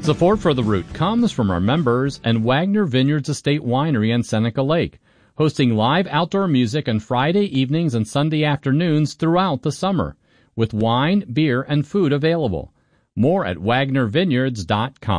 Support for The Root comes from our members and Wagner Vineyards Estate Winery in Seneca Lake, hosting live outdoor music on Friday evenings and Sunday afternoons throughout the summer, with wine, beer, and food available. More at WagnerVineyards.com.